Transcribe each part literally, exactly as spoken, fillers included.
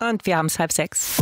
Und wir haben es halb sechs.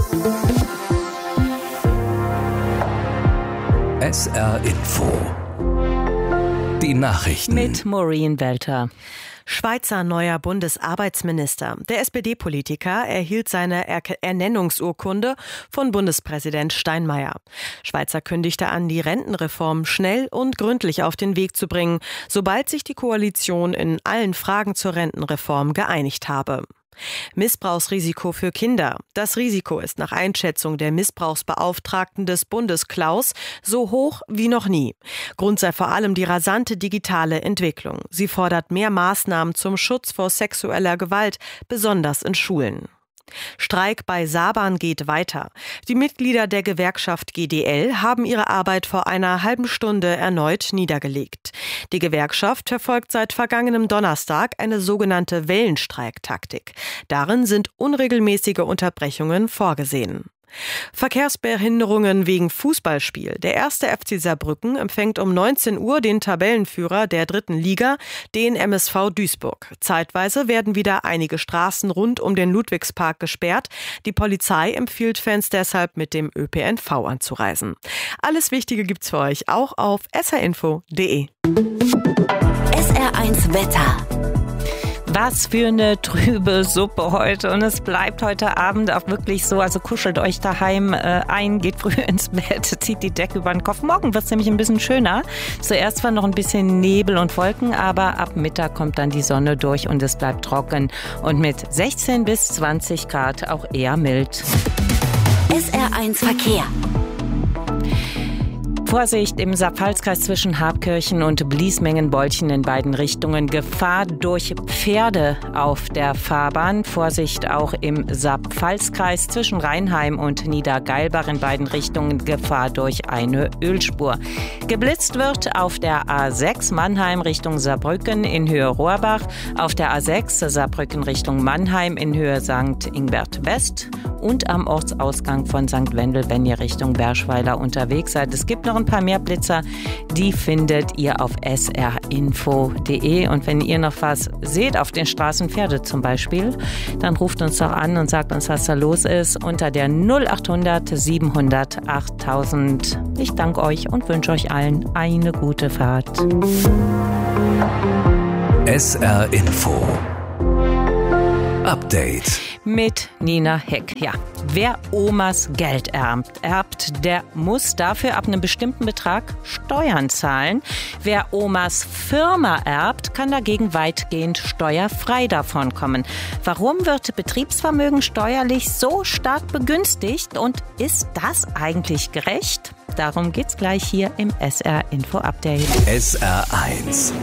S R Info. Die Nachrichten. Mit Maureen Welter. Schweizer neuer Bundesarbeitsminister. Der S P D-Politiker erhielt seine er- Ernennungsurkunde von Bundespräsident Steinmeier. Schweizer kündigte an, die Rentenreform schnell und gründlich auf den Weg zu bringen, sobald sich die Koalition in allen Fragen zur Rentenreform geeinigt habe. Missbrauchsrisiko für Kinder. Das Risiko ist nach Einschätzung der Missbrauchsbeauftragten des Bundes Klaus so hoch wie noch nie. Grund sei vor allem die rasante digitale Entwicklung. Sie fordert mehr Maßnahmen zum Schutz vor sexueller Gewalt, besonders in Schulen. Streik bei Saban geht weiter. Die Mitglieder der Gewerkschaft G D L haben ihre Arbeit vor einer halben Stunde erneut niedergelegt. Die Gewerkschaft verfolgt seit vergangenem Donnerstag eine sogenannte Wellenstreiktaktik. Darin sind unregelmäßige Unterbrechungen vorgesehen. Verkehrsbehinderungen wegen Fußballspiel. Der erste F C Saarbrücken empfängt um neunzehn Uhr den Tabellenführer der dritten Liga, den M S V Duisburg. Zeitweise werden wieder einige Straßen rund um den Ludwigspark gesperrt. Die Polizei empfiehlt Fans deshalb, mit dem Ö P N V anzureisen. Alles Wichtige gibt's für euch auch auf s r info punkt d e. S R eins Wetter. Was für eine trübe Suppe heute. Und es bleibt heute Abend auch wirklich so. Also kuschelt euch daheim äh, ein, geht früh ins Bett, zieht die Decke über den Kopf. Morgen wird es nämlich ein bisschen schöner. Zuerst war noch ein bisschen Nebel und Wolken, aber ab Mittag kommt dann die Sonne durch und es bleibt trocken. Und mit sechzehn bis zwanzig Grad auch eher mild. S R eins Verkehr. Vorsicht im Saar-Pfalz-Kreis zwischen Habkirchen und Bliesmengen-Bolchen in beiden Richtungen. Gefahr durch Pferde auf der Fahrbahn. Vorsicht auch im Saar-Pfalz-Kreis zwischen Rheinheim und Niedergeilbach in beiden Richtungen. Gefahr durch eine Ölspur. Geblitzt wird auf der A sechs Mannheim Richtung Saarbrücken in Höhe Rohrbach. Auf der A sechs Saarbrücken Richtung Mannheim in Höhe Sankt Ingbert West. Und am Ortsausgang von Sankt Wendel, wenn ihr Richtung Berschweiler unterwegs seid. Es gibt noch ein paar mehr Blitzer, die findet ihr auf s r info punkt d e. Und wenn ihr noch was seht auf den Straßen, Pferde zum Beispiel, dann ruft uns doch an und sagt uns, was da los ist, unter der null acht hundert siebenhundert achttausend. Ich danke euch und wünsche euch allen eine gute Fahrt. S R Info Update mit Nina Heck. Ja, wer Omas Geld erbt, erbt, der muss dafür ab einem bestimmten Betrag Steuern zahlen. Wer Omas Firma erbt, kann dagegen weitgehend steuerfrei davon kommen. Warum wird Betriebsvermögen steuerlich so stark begünstigt und ist das eigentlich gerecht? Darum geht's gleich hier im S R Info Update. S R eins